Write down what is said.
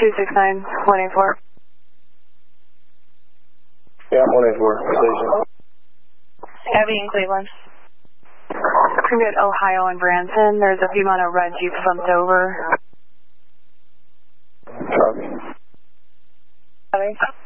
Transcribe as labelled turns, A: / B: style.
A: 269, 184.
B: Yeah, 184, station.
A: Abby in Cleveland. We're at Ohio and Branson. There's a few amount of red Jeeps bumped over.
B: Copy.
A: Abby.